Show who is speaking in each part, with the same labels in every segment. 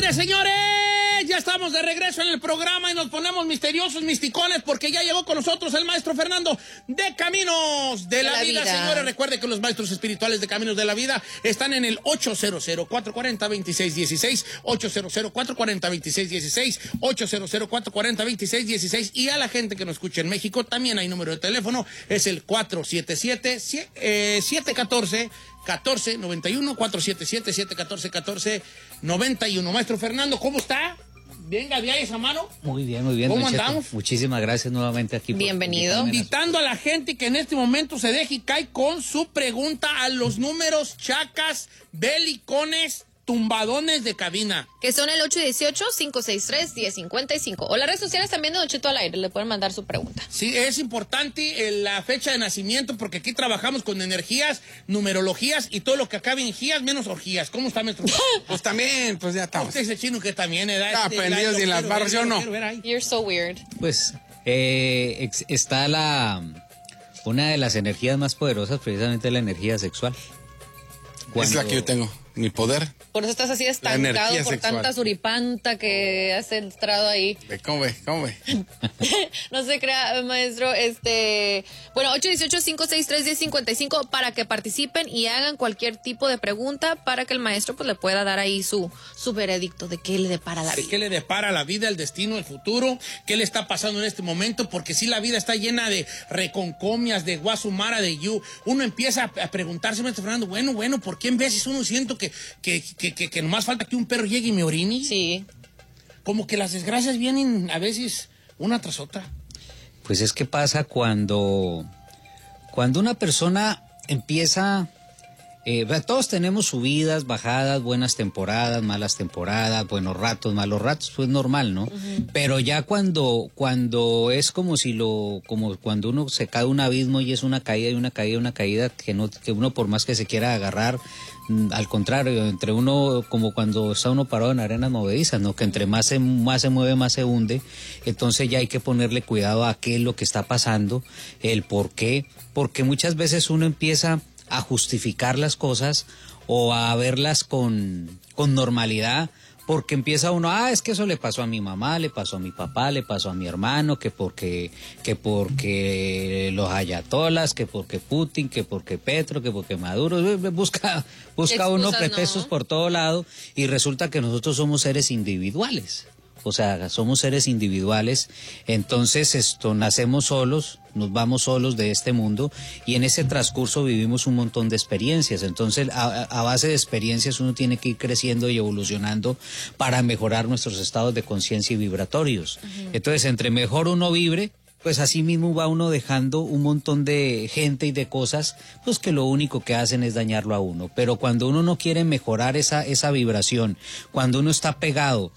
Speaker 1: tardes, señores. Ya estamos de regreso en el programa y nos ponemos misteriosos, misticones, porque ya llegó con nosotros el maestro Fernando de Caminos de la Vida. Señores, recuerde que los maestros espirituales de Caminos de la Vida están en el 800-440-2616, 800-440-2616, 800-440-2616, y a la gente que nos escucha en México también hay número de teléfono, es el 477-714-1491, 477-714-1491. Maestro Fernando, ¿cómo está? Venga, de ahí esa mano.
Speaker 2: Muy bien, muy bien.
Speaker 1: ¿Cómo andamos?
Speaker 2: Muchísimas gracias nuevamente aquí.
Speaker 3: Bienvenido.
Speaker 1: Invitando a la gente que en este momento se deje y cae con su pregunta a los números chacas, belicones, tumbadones de cabina.
Speaker 3: Que son el 818-563-1055. O las redes sociales también de Don Cheto al aire. Le pueden mandar su pregunta.
Speaker 1: Sí, es importante la fecha de nacimiento porque aquí trabajamos con energías, numerologías y todo lo que acabe en gías menos orgías. ¿Cómo está, maestro?
Speaker 4: Pues también, pues ya estamos.
Speaker 1: Usted es el chino que también
Speaker 4: Ya aprendidos y en las barras, yo no.
Speaker 3: You're so weird.
Speaker 2: Pues está una de las energías más poderosas, precisamente la energía sexual.
Speaker 4: Es la que yo tengo, mi poder.
Speaker 3: Por eso estás así estancado por
Speaker 4: sexual.
Speaker 3: tanta suripanta que has entrado ahí.
Speaker 4: ¿Cómo ve? ¿Cómo ve?
Speaker 3: No se crea, maestro. Bueno, 818-563-1055 para que participen y hagan cualquier tipo de pregunta para que el maestro pues le pueda dar ahí su veredicto de qué le depara la vida.
Speaker 1: ¿Qué le depara la vida, el destino, el futuro? ¿Qué le está pasando en este momento? Porque si la vida está llena de reconcomias, de guasumara, de you. Uno empieza a preguntarse, maestro Fernando, bueno, ¿por qué en veces uno siento que nomás falta que un perro llegue y me orine?
Speaker 3: Sí.
Speaker 1: Como que las desgracias vienen a veces una tras otra.
Speaker 2: Pues es que pasa cuando una persona empieza... todos tenemos subidas, bajadas, buenas temporadas, malas temporadas, buenos ratos, malos ratos, pues normal, ¿no? Uh-huh. Pero ya cuando es como cuando uno se cae un abismo y es una caída y una caída y una caída que uno por más que se quiera agarrar, al contrario, entre uno, como cuando está uno parado en arenas movedizas, ¿no? Que entre más se mueve, más se hunde. Entonces ya hay que ponerle cuidado a qué es lo que está pasando, el por qué, porque muchas veces uno empieza a justificar las cosas o a verlas con normalidad, porque empieza uno, es que eso le pasó a mi mamá, le pasó a mi papá, le pasó a mi hermano, que porque los ayatolas, que porque Putin, que porque Petro, que porque Maduro, busca uno pretextos, ¿no?, por todo lado, y resulta que nosotros somos seres individuales. O sea, somos seres individuales, entonces nacemos solos, nos vamos solos de este mundo y en ese transcurso vivimos un montón de experiencias. Entonces, a base de experiencias uno tiene que ir creciendo y evolucionando para mejorar nuestros estados de conciencia y vibratorios. Uh-huh. Entonces, entre mejor uno vibre, pues así mismo va uno dejando un montón de gente y de cosas, pues que lo único que hacen es dañarlo a uno. Pero cuando uno no quiere mejorar esa vibración, cuando uno está pegado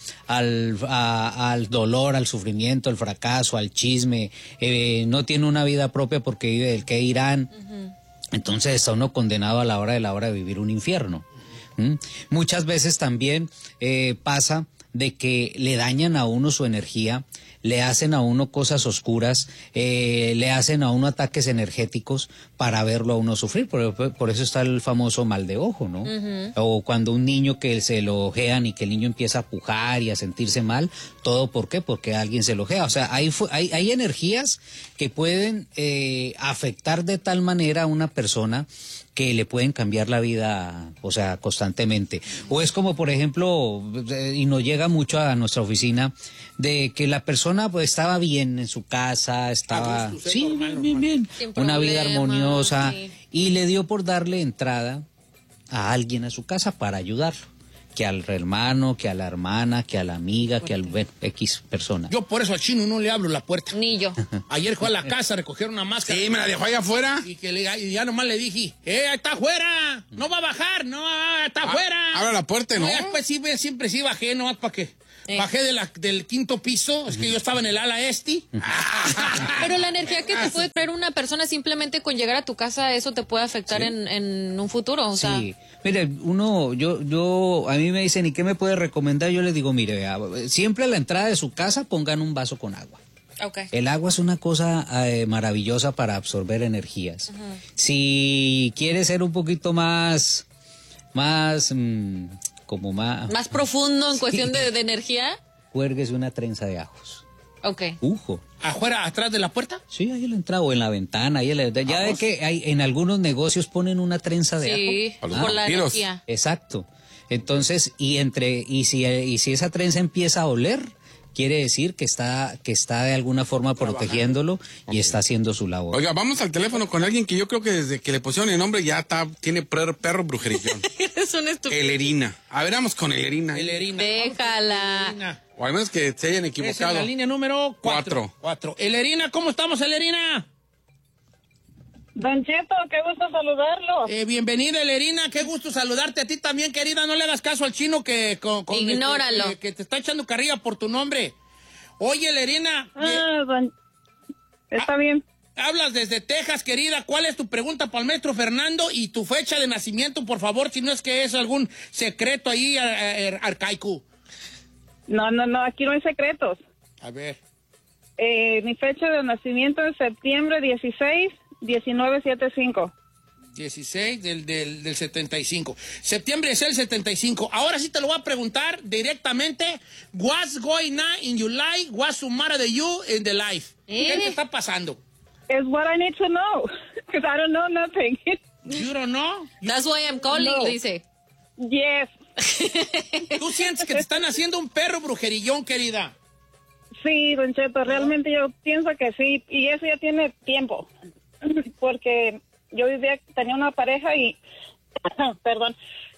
Speaker 2: al dolor, al sufrimiento, al fracaso, al chisme, no tiene una vida propia porque vive del qué dirán, uh-huh, entonces está uno condenado a la hora de vivir un infierno. Muchas veces también pasa de que le dañan a uno su energía, le hacen a uno cosas oscuras, le hacen a uno ataques energéticos para verlo a uno sufrir. Por eso está el famoso mal de ojo, ¿no? Uh-huh. O cuando un niño que se lo ojean y que el niño empieza a pujar y a sentirse mal, ¿todo por qué? Porque alguien se lo ojea. O sea, hay energías que pueden afectar de tal manera a una persona que le pueden cambiar la vida, o sea, constantemente. O es como, por ejemplo, y nos llega mucho a nuestra oficina, de que la persona pues estaba bien en su casa, estaba bien, una vida armoniosa, sí, y le dio por darle entrada a alguien a su casa para ayudarlo. Que al hermano, que a la hermana, que a la amiga, que al X persona.
Speaker 1: Yo por eso al chino no le abro la puerta.
Speaker 3: Ni yo.
Speaker 1: Ayer fue a la casa a recoger una máscara.
Speaker 4: Sí, me la dejó allá afuera.
Speaker 1: Y ya nomás le dije, está afuera, no va a bajar, no, está afuera.
Speaker 4: Abre la puerta, ¿no?
Speaker 1: Pues sí, siempre sí bajé, nomás para que... Bajé del quinto piso, es que yo estaba en el ala
Speaker 3: Pero la energía que te puede traer una persona simplemente con llegar a tu casa, eso te puede afectar, ¿sí?, en un futuro, o sea.
Speaker 2: Sí, mire, a mí me dicen, ¿y qué me puede recomendar? Yo les digo, mire, siempre a la entrada de su casa pongan un vaso con agua.
Speaker 3: Okay.
Speaker 2: El agua es una cosa maravillosa para absorber energías. Uh-huh. Si quiere ser un poquito más como más...
Speaker 3: Más profundo en
Speaker 2: Sí.
Speaker 3: cuestión de energía.
Speaker 2: Cuérguese una trenza de ajos.
Speaker 3: Ok.
Speaker 2: Ujo.
Speaker 1: ¿Afuera, atrás de la puerta?
Speaker 2: Sí, ahí en la entrada o en la ventana. Ahí ya ve que en algunos negocios ponen una trenza de
Speaker 3: Sí,
Speaker 4: A los
Speaker 3: por la
Speaker 4: vampiros.
Speaker 3: energía.
Speaker 2: ajo. Exacto. Entonces, y si esa trenza empieza a oler, quiere decir que está de alguna forma protegiéndolo y está haciendo su labor.
Speaker 4: Oiga, vamos al teléfono con alguien que yo creo que desde que le pusieron el nombre ya tiene perro brujerillón.
Speaker 3: Eres un estúpido.
Speaker 4: Elerina. A ver, vamos con Elerina.
Speaker 1: Elerina.
Speaker 3: Déjala.
Speaker 1: Elerina.
Speaker 4: O al menos que se hayan
Speaker 1: Es en
Speaker 4: equivocado.
Speaker 1: la línea número 4. Elerina, ¿cómo estamos, Elerina?
Speaker 5: Don Cheto, qué gusto saludarlo.
Speaker 1: Bienvenida, Elerina. Qué gusto saludarte a ti también, querida. No le hagas caso al chino que
Speaker 3: Ignóralo.
Speaker 1: que te está echando carrilla por tu nombre. Oye, Elerina,
Speaker 5: Está bien.
Speaker 1: hablas desde Texas, querida. ¿Cuál es tu pregunta para el maestro Fernando? Y tu fecha de nacimiento, por favor, si no es que es algún secreto ahí arcaico.
Speaker 5: No, aquí no hay secretos.
Speaker 1: A ver.
Speaker 5: Mi fecha de nacimiento es septiembre 16, 1975.
Speaker 1: 16 del 75. Septiembre es el 75. Ahora sí te lo voy a preguntar directamente. What's going on in your life? What's the matter with you in the life? ¿Qué te está pasando?
Speaker 5: It's what I need to know, because I don't know nothing.
Speaker 1: You don't know?
Speaker 3: That's why I'm calling,
Speaker 5: No.
Speaker 3: dice.
Speaker 5: Yes.
Speaker 1: ¿Tú sientes que te están haciendo un perro brujerillón, querida?
Speaker 5: Sí, Don Cheto, realmente yo pienso que sí, y eso ya tiene tiempo, porque yo tenía una pareja y, perdón,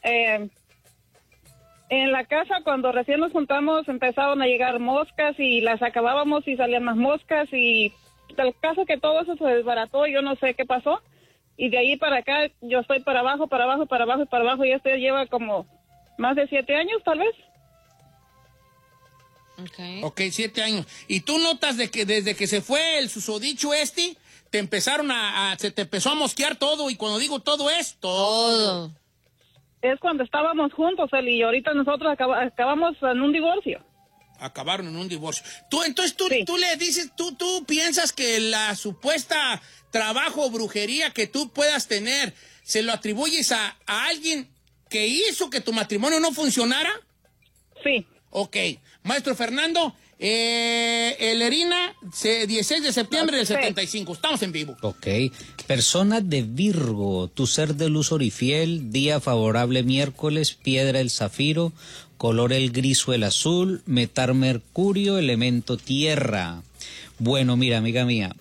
Speaker 5: en la casa cuando recién nos juntamos empezaron a llegar moscas y las acabábamos y salían más moscas y el caso que todo eso se desbarató, yo no sé qué pasó, y de ahí para acá yo estoy para abajo, y esto ya lleva como más de 7 años tal vez.
Speaker 3: Okay.
Speaker 1: Ok, 7 años. ¿Y tú notas de que desde que se fue el susodicho te empezaron se te empezó a mosquear todo? Y cuando digo todo es todo.
Speaker 5: Es cuando estábamos juntos, él y yo. Ahorita nosotros acabamos en un divorcio.
Speaker 1: Acabaron en un divorcio. Entonces
Speaker 5: Sí.
Speaker 1: tú le dices, tú piensas que la supuesta trabajo o brujería que tú puedas tener, ¿se lo atribuyes a alguien que hizo que tu matrimonio no funcionara?
Speaker 5: Sí.
Speaker 1: Ok. Maestro Fernando, Elerina, 16 de septiembre del
Speaker 5: Sí.
Speaker 1: 75. Estamos en vivo.
Speaker 2: Ok. Persona de Virgo, tu ser de luz orifiel, día favorable miércoles, piedra el zafiro, color el gris o el azul, metal mercurio, elemento tierra. Bueno, mira, amiga mía,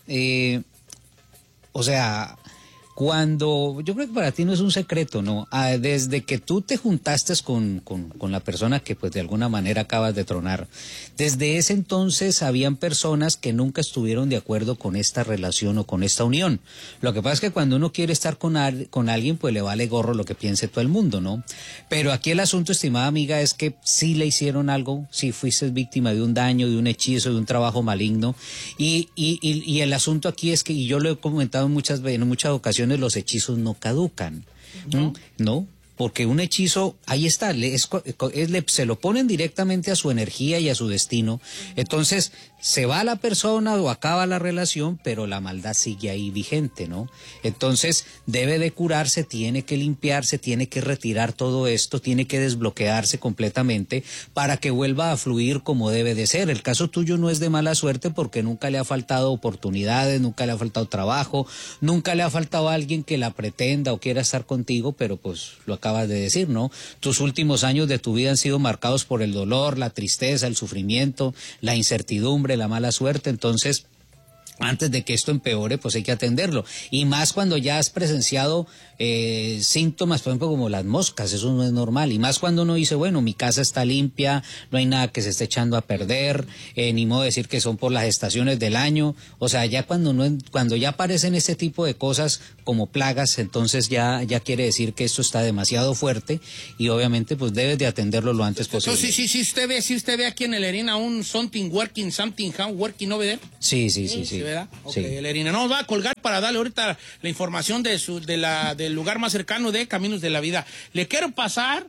Speaker 2: yo creo que para ti no es un secreto, ¿no? Desde que tú te juntaste con la persona que pues de alguna manera acabas de tronar, desde ese entonces habían personas que nunca estuvieron de acuerdo con esta relación o con esta unión. Lo que pasa es que cuando uno quiere estar con alguien, pues le vale gorro lo que piense todo el mundo, ¿no? Pero aquí el asunto, estimada amiga, es que sí le hicieron algo, sí fuiste víctima de un daño, de un hechizo, de un trabajo maligno, y el asunto aquí es que, y yo lo he comentado en muchas ocasiones, los hechizos no caducan. No, porque un hechizo, ahí está, se lo ponen directamente a su energía y a su destino. Entonces, se va la persona o acaba la relación, pero la maldad sigue ahí vigente, ¿no? Entonces, debe de curarse, tiene que limpiarse, tiene que retirar todo esto, tiene que desbloquearse completamente para que vuelva a fluir como debe de ser. El caso tuyo no es de mala suerte porque nunca le ha faltado oportunidades, nunca le ha faltado trabajo, nunca le ha faltado alguien que la pretenda o quiera estar contigo, pero pues lo acabas de decir, ¿no? Tus últimos años de tu vida han sido marcados por el dolor, la tristeza, el sufrimiento, la incertidumbre, la mala suerte. Entonces, antes de que esto empeore, pues hay que atenderlo. Y más cuando ya has presenciado síntomas, por ejemplo, como las moscas, eso no es normal. Y más cuando uno dice, bueno, mi casa está limpia, no hay nada que se esté echando a perder, ni modo de decir que son por las estaciones del año. O sea, ya cuando ya aparecen este tipo de cosas como plagas, entonces ya quiere decir que esto está demasiado fuerte y obviamente pues debes de atenderlo lo antes posible.
Speaker 1: Entonces, sí, usted ve aquí en Elerina un something working over there.
Speaker 2: Sí.
Speaker 1: ¿Verdad? Ok,
Speaker 2: Sí.
Speaker 1: Elerina, nos va a colgar para darle ahorita la información del lugar más cercano de Caminos de la Vida. Le quiero pasar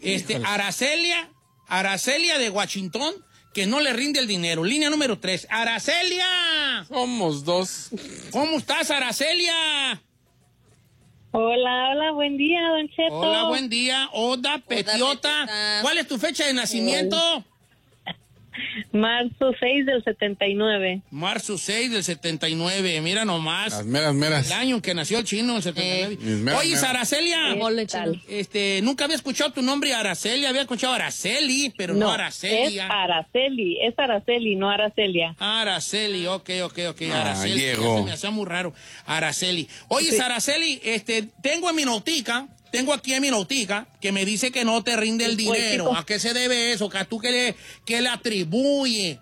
Speaker 1: Aracelia de Washington, que no le rinde el dinero. Línea número 3. ¡Aracelia!
Speaker 4: Somos dos.
Speaker 1: ¿Cómo estás, Aracelia?
Speaker 5: Hola, buen día, Don Cheto.
Speaker 1: Hola, buen día. Oda, Petiota.
Speaker 3: Petiota.
Speaker 1: ¿Cuál es tu fecha de nacimiento?
Speaker 5: Marzo 6 del 79.
Speaker 1: Marzo 6 del 79. Mira nomás.
Speaker 4: Las meras.
Speaker 1: El año en que nació el chino, el 79.
Speaker 4: Mis meras,
Speaker 1: Oye,
Speaker 4: meras.
Speaker 1: Aracelia.
Speaker 3: Mole chino.
Speaker 1: Nunca había escuchado tu nombre, Araceli. Había escuchado Araceli, pero no Aracelia.
Speaker 5: Es Araceli, no Aracelia.
Speaker 1: Araceli, ok. Araceli,
Speaker 4: Diego.
Speaker 1: se me hacía muy raro. Araceli. Oye, Araceli, tengo aquí en mi notica que me dice que no te rinde el
Speaker 5: Pues,
Speaker 1: dinero.
Speaker 5: chico.
Speaker 1: ¿A qué se debe eso? ¿A tú qué le atribuye?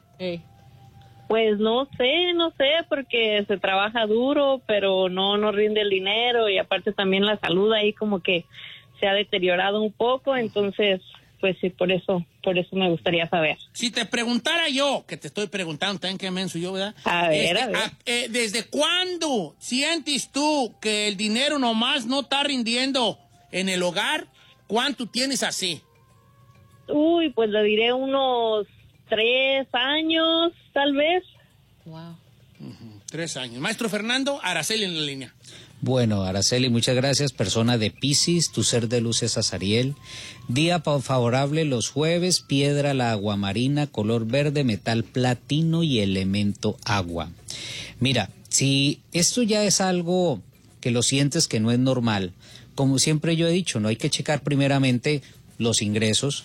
Speaker 5: Pues no sé, porque se trabaja duro, pero no rinde el dinero y aparte también la salud ahí como que se ha deteriorado un poco, entonces, pues sí, por eso me gustaría saber.
Speaker 1: Si te preguntara yo, que te estoy preguntando también qué menso yo, ¿verdad?
Speaker 5: A ver.
Speaker 1: ¿Desde cuándo sientes tú que el dinero nomás no está rindiendo en el hogar? ¿Cuánto tienes así?
Speaker 5: Uy, pues le diré unos 3 años, tal vez.
Speaker 3: Wow.
Speaker 1: 3 años. Maestro Fernando, Araceli en la línea.
Speaker 2: Bueno, Araceli, muchas gracias. Persona de Piscis, tu ser de luz es Azariel. Día favorable los jueves, piedra la aguamarina, color verde, metal platino y elemento agua. Mira, si esto ya es algo que lo sientes que no es normal, como siempre yo he dicho, no hay que checar primeramente los ingresos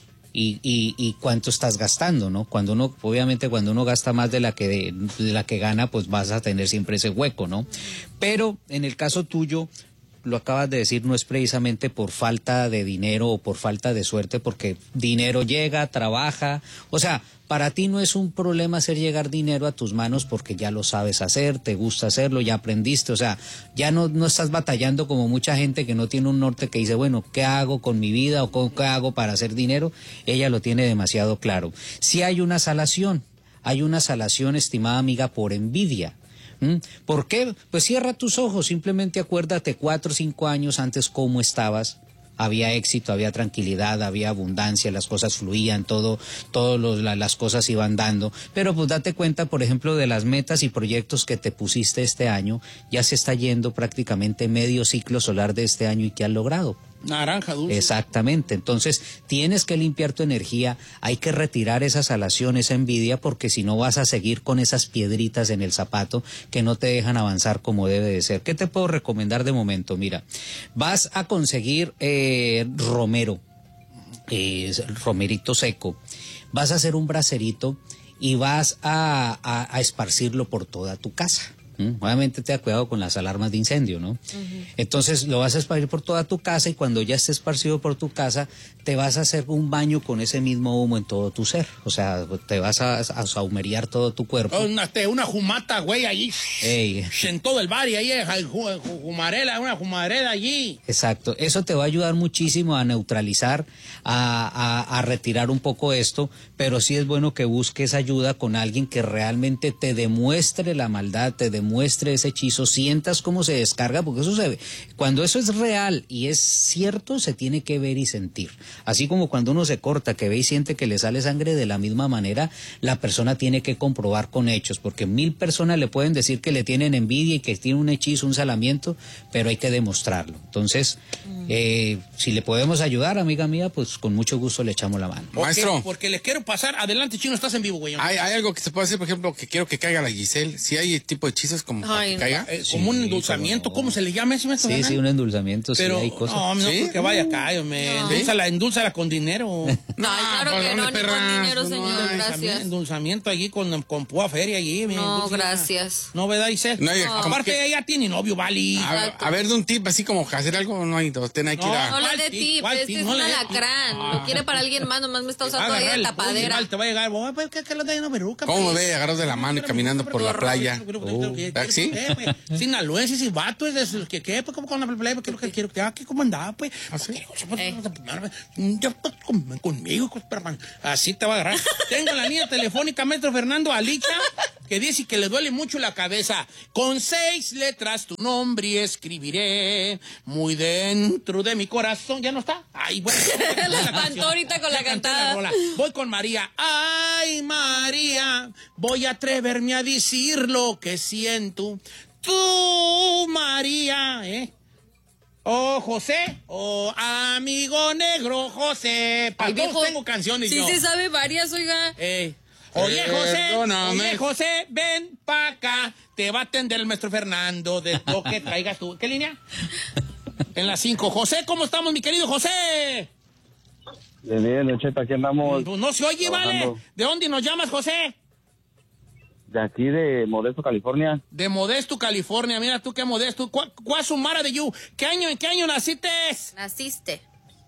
Speaker 2: y cuánto estás gastando, ¿no? Obviamente cuando uno gasta más de la que gana, pues vas a tener siempre ese hueco, ¿no? Pero en el caso tuyo, lo acabas de decir, no es precisamente por falta de dinero o por falta de suerte, porque dinero llega, trabaja, o sea, para ti no es un problema hacer llegar dinero a tus manos porque ya lo sabes hacer, te gusta hacerlo, ya aprendiste, o sea, ya no estás batallando como mucha gente que no tiene un norte que dice, bueno, ¿qué hago con mi vida o qué hago para hacer dinero? Ella lo tiene demasiado claro. Sí hay una salación, estimada amiga, por envidia. ¿Por qué? Pues cierra tus ojos, simplemente acuérdate 4 o 5 años antes cómo estabas. Había éxito, había tranquilidad, había abundancia, las cosas fluían, las cosas iban dando. Pero pues date cuenta, por ejemplo, de las metas y proyectos que te pusiste este año. Ya se está yendo prácticamente medio ciclo solar de este año y ¿qué has logrado?
Speaker 1: Naranja dulce.
Speaker 2: Exactamente, entonces tienes que limpiar tu energía, hay que retirar esa salación, esa envidia, porque si no vas a seguir con esas piedritas en el zapato que no te dejan avanzar como debe de ser. ¿Qué te puedo recomendar de momento? Mira, vas a conseguir romerito seco, vas a hacer un bracerito y vas a esparcirlo por toda tu casa. Obviamente te da cuidado con las alarmas de incendio, ¿no? Entonces lo vas a esparcir por toda tu casa y cuando ya esté esparcido por tu casa, te vas a hacer un baño con ese mismo humo en todo tu ser. O sea, te vas a sahumear todo tu cuerpo.
Speaker 1: Una jumata, güey, allí.
Speaker 2: Ey.
Speaker 1: En todo el bar y ahí, una jumarela allí.
Speaker 2: Exacto, eso te va a ayudar muchísimo a neutralizar, a retirar un poco esto, pero sí es bueno que busques ayuda con alguien que realmente te demuestre la maldad, te demuestre ese hechizo, sientas cómo se descarga, porque eso se ve. Cuando eso es real y es cierto, se tiene que ver y sentir. Así como cuando uno se corta, que ve y siente que le sale sangre, de la misma manera, la persona tiene que comprobar con hechos, porque 1000 personas le pueden decir que le tienen envidia y que tiene un hechizo, un salamiento, pero hay que demostrarlo. Entonces, si le podemos ayudar, amiga mía, pues con mucho gusto le echamos la mano.
Speaker 4: Maestro.
Speaker 1: Porque les quiero pasar. Adelante, Chino, estás en vivo, güey.
Speaker 4: Hay algo que se puede hacer, por ejemplo, que quiero que caiga la Giselle. Si hay tipo de hechizos como para que caiga.
Speaker 1: Como un endulzamiento, ¿cómo se le llama ese maestro?
Speaker 2: Sí, un endulzamiento,
Speaker 1: pero,
Speaker 2: sí, hay cosas.
Speaker 1: No,
Speaker 4: ¿Sí?
Speaker 1: porque vaya acá, endúlzala con dinero.
Speaker 3: No, claro
Speaker 4: pues,
Speaker 3: que no, ni
Speaker 4: perra.
Speaker 3: con dinero, señor, gracias.
Speaker 1: Endulzamiento allí con púa feria allí.
Speaker 3: No, gracias.
Speaker 1: No, ¿verdad, Isel?
Speaker 4: No,
Speaker 1: Aparte, ella tiene novio, vale.
Speaker 4: A ver, de un tip así como hacer algo, no hay dos, hay que ir a...
Speaker 3: No le dé tip, este es un alacrán. Lo quiere para alguien más, nomás me está usando ahí de tapadera.
Speaker 1: Te va a llegar, ¿qué lo de una peruca?
Speaker 4: ¿Cómo me ve agarrados de la mano y caminando por la playa? ¿Sí?
Speaker 1: Sinaloenses y vatos, ¿qué? Pues como con la playa, ¿qué es lo que quiero? ¿Cómo andaba, pues? Conmigo, así te va a agarrar. Tengo la línea telefónica, maestro Fernando Alicha, que dice que le duele mucho la cabeza. Con 6 letras tu nombre escribiré muy dentro de mi corazón. ¿Ya no está? Ay, bueno.
Speaker 3: La cantó ahorita con la cantada.
Speaker 1: Voy con María. Ay, María, voy a atreverme a decir lo que siento. Tú, María, Oh, José, oh, amigo negro, José. Para
Speaker 3: Ay,
Speaker 1: todos
Speaker 3: viejo,
Speaker 1: tengo canciones
Speaker 3: sí
Speaker 1: yo.
Speaker 3: se sabe varias, oiga.
Speaker 1: Oye,
Speaker 4: Perdóname.
Speaker 1: oye, José, ven pa' acá. Te va a atender el maestro Fernando de lo que traigas tú. ¿Qué línea? En la 5. José, ¿cómo estamos, mi querido José?
Speaker 6: Bien, Don Cheto, aquí andamos.
Speaker 1: Pues no se oye,
Speaker 6: trabajando.
Speaker 1: ¿vale? ¿De dónde nos llamas, José?
Speaker 6: De aquí de Modesto, California.
Speaker 1: De Modesto, California. Mira tú qué Modesto. ¿Cuál de you? ¿En qué año naciste?
Speaker 3: Naciste.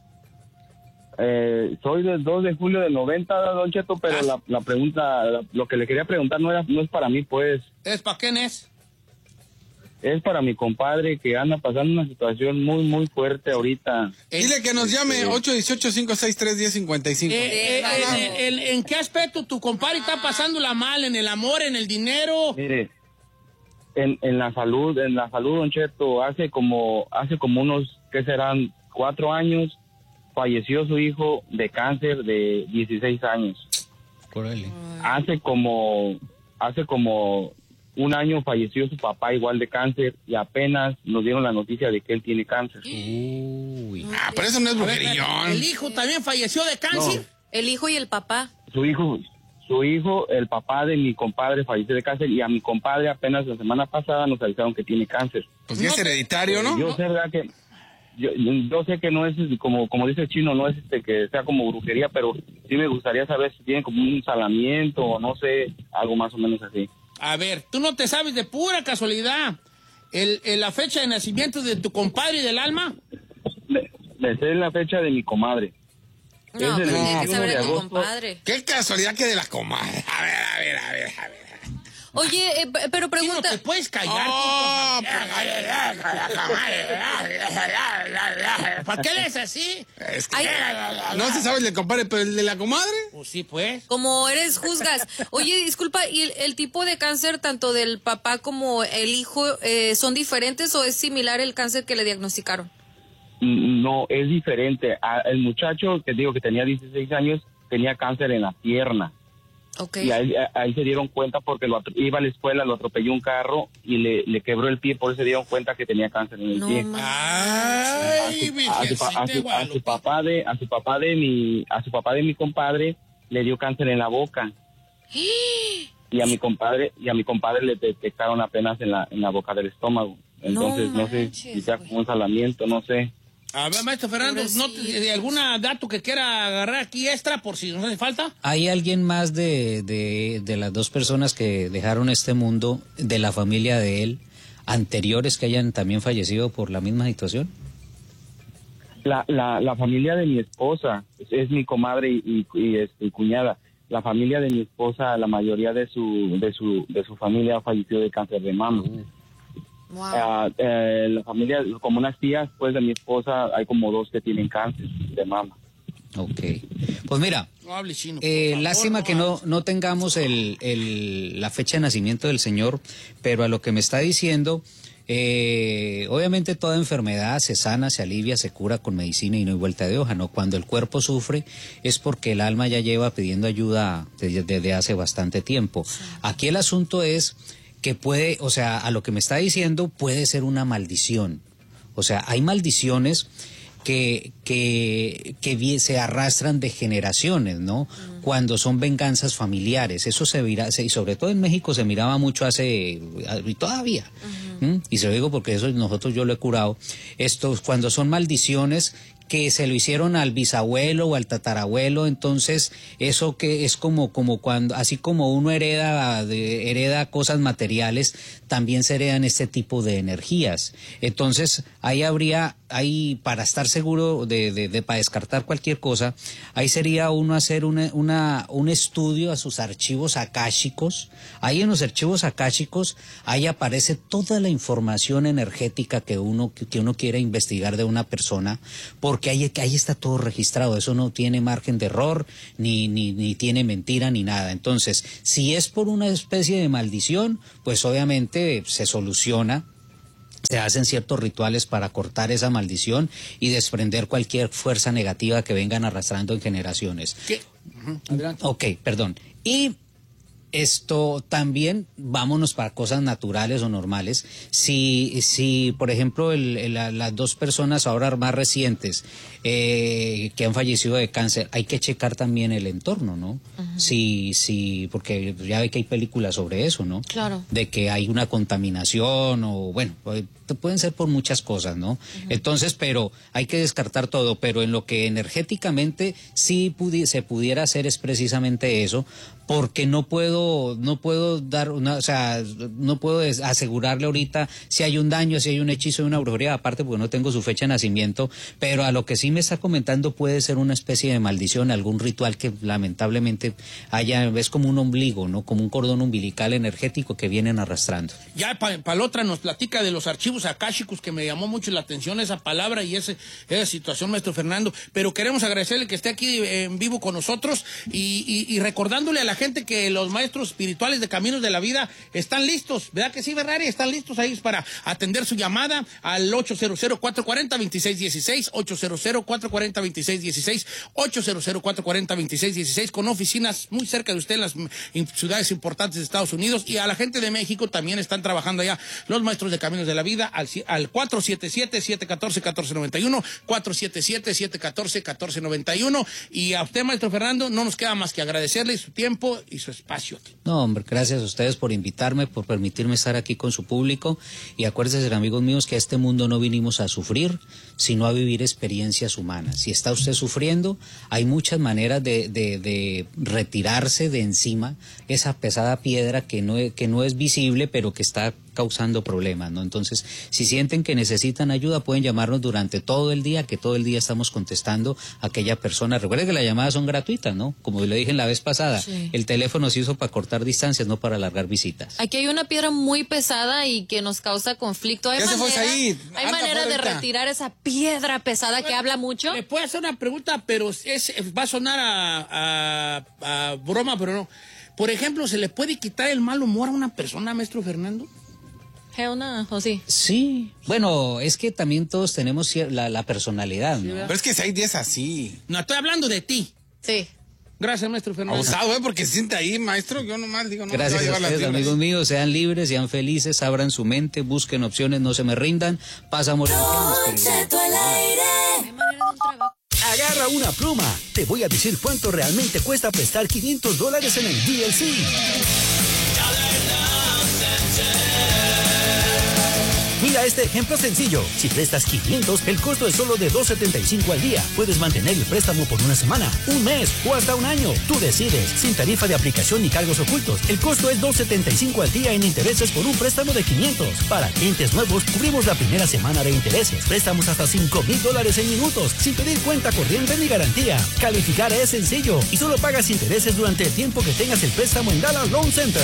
Speaker 6: Soy del 2 de julio del 90, Don Cheto, pero la pregunta, lo que le quería preguntar no es para mí, pues.
Speaker 1: ¿Es para quién es?
Speaker 6: Es para mi compadre que anda pasando una situación muy, muy fuerte ahorita.
Speaker 4: Dile que nos llame 818-563-1055.
Speaker 1: ¿En qué aspecto tu compadre está pasándola mal? ¿En el amor, en el dinero?
Speaker 6: Mire, en la salud, Don Cheto, hace como unos, ¿qué serán? 4 años, falleció su hijo de cáncer de 16 años.
Speaker 2: Órale.
Speaker 6: Hace como un año falleció su papá igual de cáncer y apenas nos dieron la noticia de que él tiene cáncer.
Speaker 2: Uy.
Speaker 4: Pero eso no es
Speaker 1: A ver,
Speaker 4: brujerillón.
Speaker 1: ¿el hijo también falleció de cáncer?
Speaker 3: El hijo y el papá.
Speaker 6: Su hijo, el papá de mi compadre falleció de cáncer y a mi compadre apenas la semana pasada nos avisaron que tiene cáncer.
Speaker 4: Pues ya es hereditario, ¿no?
Speaker 6: Yo sé, ¿verdad? Que yo sé que no es como dice el chino, no es que sea como brujería, pero sí me gustaría saber si tiene como un salamiento o no sé, algo más o menos así.
Speaker 1: A ver, tú no te sabes de pura casualidad la fecha de nacimiento de tu compadre y del alma.
Speaker 6: Me sé la fecha de mi comadre.
Speaker 3: No,
Speaker 6: Es el
Speaker 3: pero tiene que
Speaker 6: 21
Speaker 3: saber
Speaker 6: de
Speaker 3: de tu
Speaker 6: agosto.
Speaker 3: compadre.
Speaker 4: Qué casualidad que de la comadre. A ver.
Speaker 3: Oye, pero
Speaker 1: Chino,
Speaker 3: pregunta.
Speaker 1: ¿te puedes callar?
Speaker 4: Oh,
Speaker 1: ¿Para qué eres así?
Speaker 4: Es que
Speaker 3: Ay.
Speaker 4: no se sabe el del compadre, pero el de la comadre.
Speaker 1: Pues sí, pues.
Speaker 3: Como eres, juzgas. Oye, disculpa, ¿y el tipo de cáncer, tanto del papá como el hijo, son diferentes o es similar el cáncer que le diagnosticaron?
Speaker 6: No, es diferente. El muchacho que digo que tenía 16 años tenía cáncer en la pierna.
Speaker 3: Ok.
Speaker 6: Y ahí se dieron cuenta porque iba a la escuela, lo atropelló un carro y le quebró el pie, por eso se dieron cuenta que tenía cáncer en el
Speaker 3: No
Speaker 6: pie.
Speaker 1: Ay, Virgencita de
Speaker 6: A
Speaker 1: Guadalupe.
Speaker 6: su papá de mi compadre le dio cáncer en la boca. Y a mi compadre le detectaron apenas en la boca del estómago. Entonces no sé si sea como un salamiento, no sé.
Speaker 1: A ver, maestro Fernando, ¿algún dato que quiera agarrar aquí extra por si nos hace falta?
Speaker 2: ¿Hay alguien más de las dos personas que dejaron este mundo, de la familia de él, anteriores que hayan también fallecido por la misma situación?
Speaker 6: La familia de mi esposa es mi comadre y cuñada. La familia de mi esposa, la mayoría de su familia falleció de cáncer de mama.
Speaker 3: Wow.
Speaker 6: La familia, como unas tías, pues de mi esposa, hay como 2 que tienen cáncer de mama.
Speaker 2: Ok. Pues mira,
Speaker 1: No hable chino. por favor,
Speaker 2: lástima que no tengamos la fecha de nacimiento del señor, pero a lo que me está diciendo, obviamente toda enfermedad se sana, se alivia, se cura con medicina y no hay vuelta de hoja, ¿no? Cuando el cuerpo sufre es porque el alma ya lleva pidiendo ayuda desde hace bastante tiempo. Aquí el asunto es que puede, o sea, a lo que me está diciendo puede ser una maldición. O sea, hay maldiciones que se arrastran de generaciones, ¿no? Cuando son venganzas familiares. Eso y sobre todo en México se miraba mucho y todavía. Y se lo digo porque yo lo he curado. Cuando son maldiciones que se lo hicieron al bisabuelo o al tatarabuelo, entonces eso que es como cuando, así como uno hereda cosas materiales, también se heredan este tipo de energías. Entonces ahí para estar seguro para descartar cualquier cosa, ahí sería uno hacer un estudio a sus archivos akáshicos. Ahí en los archivos akáshicos, ahí aparece toda la información energética que uno quiera investigar de una persona, porque ahí está todo registrado. Eso no tiene margen de error, ni tiene mentira, ni nada. Entonces, si es por una especie de maldición, pues obviamente se soluciona. Se hacen ciertos rituales para cortar esa maldición y desprender cualquier fuerza negativa que vengan arrastrando en generaciones.
Speaker 1: ¿Qué? Adelante.
Speaker 2: Ok, perdón. Y Esto también, vámonos para cosas naturales o normales. Si por ejemplo, las dos personas ahora más recientes que han fallecido de cáncer, hay que checar también el entorno, ¿no? Uh-huh. Porque ya ve que hay películas sobre eso, ¿no?
Speaker 3: Claro.
Speaker 2: De que hay una contaminación o, bueno, pueden ser por muchas cosas, ¿no? Uh-huh. Entonces, pero hay que descartar todo, pero en lo que energéticamente sí se pudiera hacer es precisamente eso, porque no puedo dar no puedo asegurarle ahorita si hay un daño, si hay un hechizo, una brujería, aparte porque no tengo su fecha de nacimiento, pero a lo que sí me está comentando puede ser una especie de maldición, algún ritual que lamentablemente es como un ombligo, ¿no? Como un cordón umbilical energético que vienen arrastrando.
Speaker 1: Ya Palotra nos platica de los archivos akáshicos, que me llamó mucho la atención esa palabra y esa situación, maestro Fernando, pero queremos agradecerle que esté aquí en vivo con nosotros y recordándole a la gente que los maestros espirituales de Caminos de la Vida están listos, ¿verdad que sí, Ferrari? Están listos ahí para atender su llamada al 800-440-2616, 800-440-2616, 800-440-2616, con oficinas muy cerca de usted en las ciudades importantes de Estados Unidos, y a la gente de México también están trabajando allá los maestros de Caminos de la Vida al 477-714-1491, 477-714-1491, y a usted, maestro Fernando, no nos queda más que agradecerle su tiempo y su espacio.
Speaker 2: No, hombre, gracias a ustedes por invitarme, por permitirme estar aquí con su público, y acuérdense, amigos míos, que a este mundo no vinimos a sufrir, sino a vivir experiencias humanas. Si está usted sufriendo, hay muchas maneras de retirarse de encima esa pesada piedra que no es visible, pero que está causando problemas, ¿no? Entonces, si sienten que necesitan ayuda, pueden llamarnos durante todo el día, que todo el día estamos contestando a aquella persona. Recuerden que las llamadas son gratuitas, ¿no? Como le dije la vez pasada, sí. El teléfono se hizo para cortar distancias, no para alargar visitas.
Speaker 3: Aquí hay una piedra muy pesada y que nos causa conflicto. ¿Hay manera de retirar esa piedra pesada que habla mucho?
Speaker 1: Le puedo hacer una pregunta, pero va a sonar a broma, pero no. Por ejemplo, ¿se le puede quitar el mal humor a una persona, maestro Fernando?
Speaker 3: ¿O sí?
Speaker 2: Sí. Bueno, es que también todos tenemos la personalidad, ¿no?
Speaker 4: Pero es que si hay 10 así.
Speaker 1: No, estoy hablando de ti.
Speaker 3: Sí.
Speaker 1: Gracias, maestro Fernando.
Speaker 4: Abusado, porque se siente ahí, maestro. Yo nomás digo, no.
Speaker 2: Gracias a ustedes, amigos míos. Sean libres, sean felices, abran su mente, busquen opciones, no se me rindan. Pasamos.
Speaker 7: Agarra una pluma. Te voy a decir cuánto realmente cuesta prestar $500 en el DLC. Mira este ejemplo sencillo. Si prestas 500, el costo es solo de $2.75 al día. Puedes mantener el préstamo por una semana, un mes o hasta un año. Tú decides, sin tarifa de aplicación ni cargos ocultos. El costo es $2.75 al día en intereses por un préstamo de 500. Para clientes nuevos, cubrimos la primera semana de intereses. Préstamos hasta $5,000 en minutos, sin pedir cuenta corriente ni garantía. Calificar es sencillo y solo pagas intereses durante el tiempo que tengas el préstamo en Dallas Loan Center.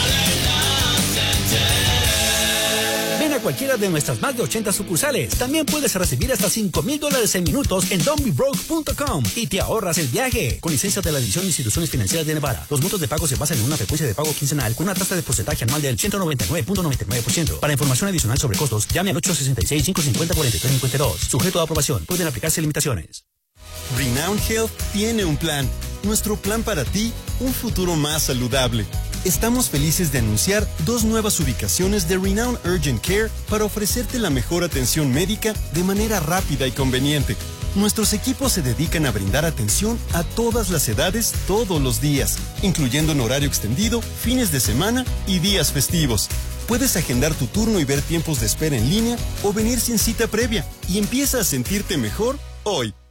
Speaker 7: Ven a cualquiera de nuestras más de 80 sucursales. También puedes recibir hasta $5,000 en minutos en don'tbebroke.com y te ahorras el viaje. Con licencia de la División de Instituciones Financieras de Nevada. Los montos de pago se basan en una frecuencia de pago quincenal con una tasa de porcentaje anual del 199.99%. Para información adicional sobre costos, llame al 866-550-4352. Sujeto a aprobación. Pueden aplicarse limitaciones.
Speaker 8: Renown Health tiene un plan. Nuestro plan para ti, un futuro más saludable. Estamos felices de anunciar 2 nuevas ubicaciones de Renown Urgent Care para ofrecerte la mejor atención médica de manera rápida y conveniente. Nuestros equipos se dedican a brindar atención a todas las edades todos los días, incluyendo en horario extendido, fines de semana y días festivos. Puedes agendar tu turno y ver tiempos de espera en línea o venir sin cita previa y empieza a sentirte mejor hoy.